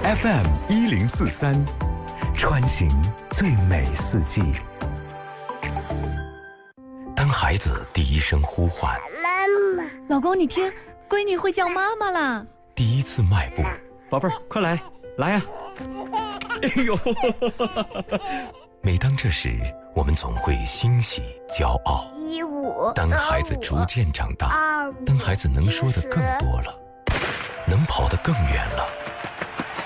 FM1043，穿行最美四季。当孩子第一声呼唤， 妈妈， 老公，你听，闺女会叫妈妈啦。 第一次迈步， 宝贝儿，快来，来呀！哎呦！ 每当这时，我们总会欣喜、骄傲。 15， 当孩子逐渐长大，当孩子能说的更多了，能跑得更远了，